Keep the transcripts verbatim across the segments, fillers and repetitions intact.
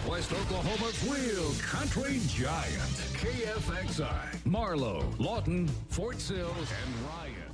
Northwest Oklahoma's real country giant. K F X I. Marlow, Lawton, Fort Sill, and Ryan.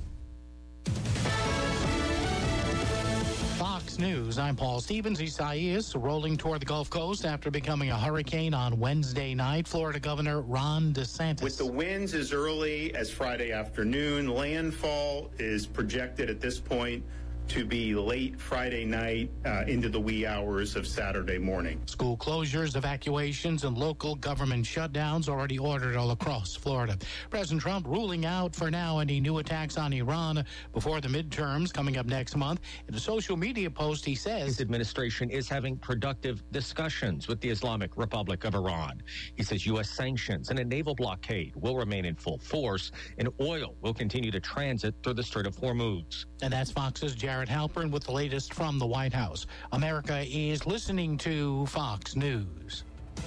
Fox News, I'm Paul Stevens. Isaias rolling toward the Gulf Coast after becoming a hurricane on Wednesday night. Florida Governor Ron DeSantis. With the winds as early as Friday afternoon, landfall is projected at this point to be late Friday night uh, into the wee hours of Saturday morning. School closures, evacuations, and local government shutdowns already ordered all across Florida. President Trump ruling out for now any new attacks on Iran before the midterms coming up next month. In a social media post, he says his administration is having productive discussions with the Islamic Republic of Iran. He says U S sanctions and a naval blockade will remain in full force, and oil will continue to transit through the Strait of Hormuz. And that's Fox's Jared Halpern with the latest from the White House. America is listening to Fox News.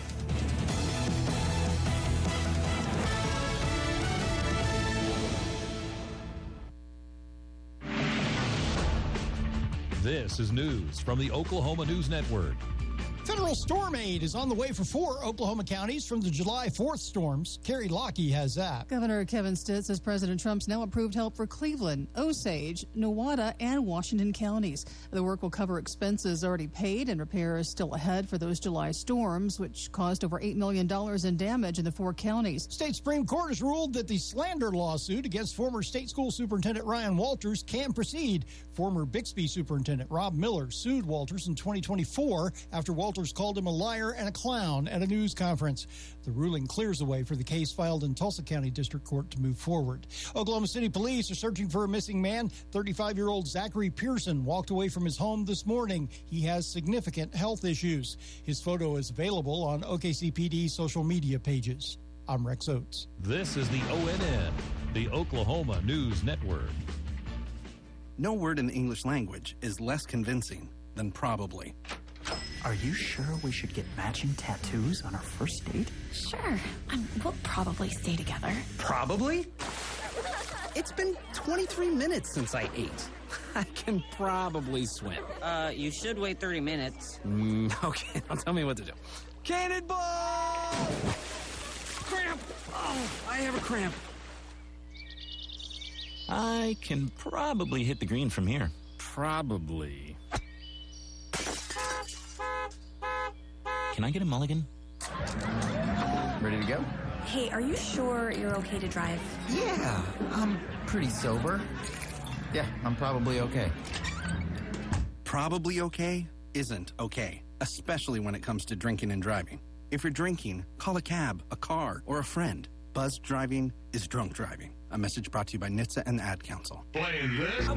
This is news from the Oklahoma News Network. Federal storm aid is on the way for four Oklahoma counties from the July fourth storms. Carrie Lockey has that. Governor Kevin Stitt says President Trump's now approved help for Cleveland, Osage, Nowata, and Washington counties. The work will cover expenses already paid and repairs still ahead for those July storms, which caused over eight million dollars in damage in the four counties. State Supreme Court has ruled that the slander lawsuit against former state school superintendent Ryan Walters can proceed. Former Bixby superintendent Rob Miller sued Walters in twenty twenty-four after Walters called him a liar and a clown at a news conference. The ruling clears the way for the case filed in Tulsa County District Court to move forward. Oklahoma City police are searching for a missing man. thirty-five-year-old Zachary Pearson walked away from his home this morning. He has significant health issues. His photo is available on O K C P D social media pages. I'm Rex Oates. This is the O N N, the Oklahoma News Network. No word in the English language is less convincing than probably. Are you sure we should get matching tattoos on our first date? Sure. Um, we'll probably stay together. Probably? It's been twenty-three minutes since I ate. I can probably swim. Uh, you should wait thirty minutes. Mm, okay, now tell me what to do. Cannonball! Cramp! Oh, I have a cramp. I can probably hit the green from here. Probably. Can I get a mulligan? Ready to go? Hey, are you sure you're okay to drive? Yeah, I'm pretty sober. Yeah, I'm probably okay. Probably okay isn't okay, especially when it comes to drinking and driving. If you're drinking, call a cab, a car, or a friend. Buzzed driving is drunk driving. A message brought to you by N H T S A and the Ad Council. Playing this.